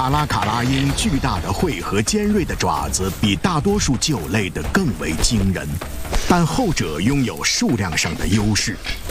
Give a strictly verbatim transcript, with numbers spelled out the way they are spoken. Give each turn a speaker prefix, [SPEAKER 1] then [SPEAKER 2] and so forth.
[SPEAKER 1] 卡拉卡拉鹰巨大的喙和尖锐的爪子比大多数鹫类的更为惊人，但后者拥有数量上的优势。